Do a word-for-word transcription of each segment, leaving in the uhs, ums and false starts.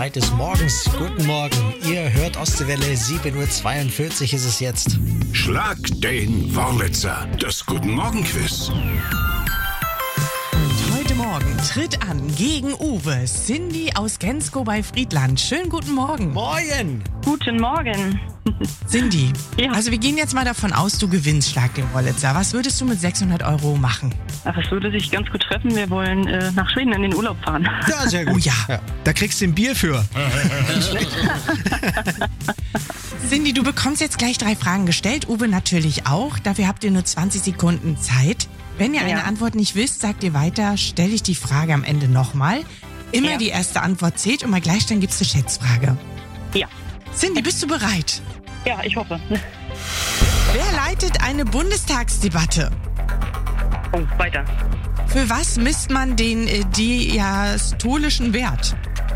Zeit des Morgens. Guten Morgen. Ihr hört Ostseewelle. sieben Uhr zweiundvierzig ist es jetzt. Schlag den Wurlitzer. Das Guten Morgen Quiz. Und heute Morgen tritt an gegen Uwe Cindy aus Gensko bei Friedland. Schönen guten Morgen. Moin. Guten Morgen. Cindy, Ja. also wir gehen jetzt mal davon aus, du gewinnst Schlag den Wurlitzer. Was würdest du mit sechshundert Euro machen? Ach, es würde sich ganz gut treffen. Wir wollen äh, nach Schweden in den Urlaub fahren. Ja, sehr gut. Oh ja. Da kriegst du ein Bier für. Cindy, du bekommst jetzt gleich drei Fragen gestellt. Uwe natürlich auch. Dafür habt ihr nur zwanzig Sekunden Zeit. Wenn ihr eine Ja. Antwort nicht wisst, sagt ihr weiter, stelle ich die Frage am Ende nochmal. Immer Ja. die erste Antwort zählt und bei Gleichstand gibt es eine Schätzfrage. Ja. Cindy, bist du bereit? Ja, ich hoffe. Wer leitet eine Bundestagsdebatte? Oh, weiter. Für was misst man den äh, diastolischen Wert?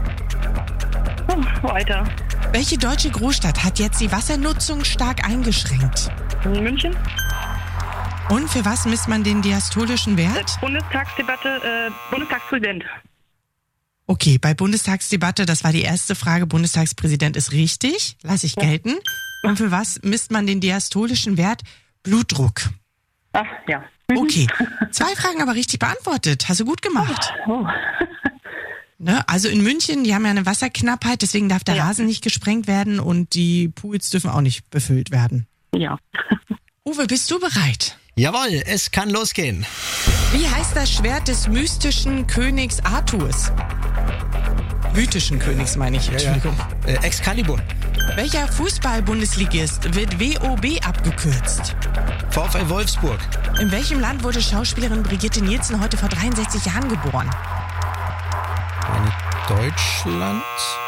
Oh, weiter. Welche deutsche Großstadt hat jetzt die Wassernutzung stark eingeschränkt? In München. Und für was misst man den diastolischen Äh, Wert? Bundestagsdebatte, äh, Bundestagspräsident. Okay, bei Bundestagsdebatte, das war die erste Frage, Bundestagspräsident ist richtig, lasse ich gelten. Und für was misst man den diastolischen Wert? Blutdruck. Ach, ja. Okay, zwei Fragen aber richtig beantwortet, hast du gut gemacht. Oh. Ne? Also in München, die haben ja eine Wasserknappheit, deswegen darf der Ja. Rasen nicht gesprengt werden und die Pools dürfen auch nicht befüllt werden. Ja. Uwe, bist du bereit? Jawohl, es kann losgehen. Wie heißt das Schwert des mystischen Königs Arthurs? Mythischen Königs meine ich, Entschuldigung. Äh, Excalibur. Welcher Fußball-Bundesligist wird W O B abgekürzt? VfL Wolfsburg. In welchem Land wurde Schauspielerin Brigitte Nielsen heute vor dreiundsechzig Jahren geboren? Meine Deutschland.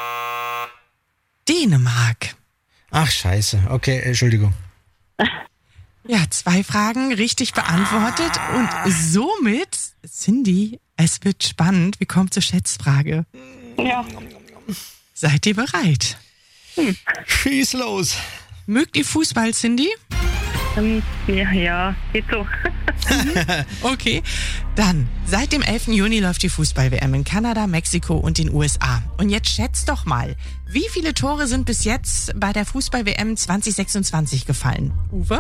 Dänemark. Ach, scheiße. Okay, Entschuldigung. Ja, zwei Fragen richtig beantwortet und somit, Cindy, es wird spannend. Wir kommen zur Schätzfrage. Ja. Seid ihr bereit? Schieß los. Mögt ihr Fußball, Cindy? Ähm, ja, ja, geht so. Okay, dann, seit dem elften Juni läuft die Fußball-W M in Kanada, Mexiko und den U S A. Und jetzt schätzt doch mal, wie viele Tore sind bis jetzt bei der Fußball-W M zwanzig sechsundzwanzig gefallen? Uwe?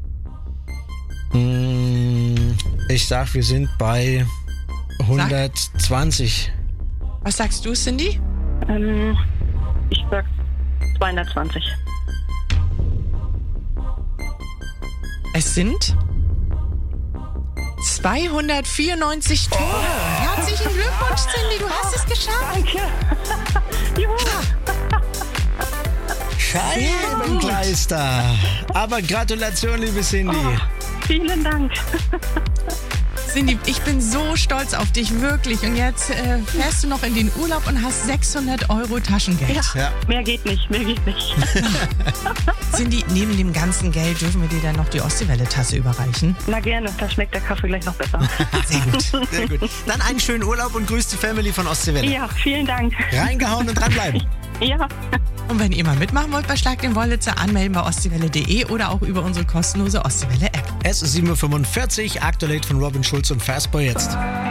Hm, Ich sag, wir sind bei hundertzwanzig. Was sagst du, Cindy? Ähm, ich sag zweihundertzwanzig. Es sind zweihundertvierundneunzig Tore. Herzlichen Glückwunsch, Cindy, du hast es geschafft. Danke. Juhu. Scheibenkleister. Aber Gratulation, liebe Cindy. Oh, vielen Dank. Cindy, ich bin so stolz auf dich, wirklich. Und jetzt äh, fährst du noch in den Urlaub und hast sechshundert Euro Taschengeld. Ja. Mehr geht nicht, mehr geht nicht. Cindy, neben dem ganzen Geld dürfen wir dir dann noch die Ostseewelle-Tasse überreichen. Na gerne, da schmeckt der Kaffee gleich noch besser. Sehr gut, sehr gut. Dann einen schönen Urlaub und grüß die Family von Ostseewelle. Ja, vielen Dank. Reingehauen und dranbleiben. Ja. Und wenn ihr mal mitmachen wollt bei Schlag den Wurlitzer, anmelden bei ostseewelle punkt de oder auch über unsere kostenlose Ostseewelle-App. Es ist sieben Uhr fünfundvierzig, aktuell von Robin Schulz und Fastboy jetzt.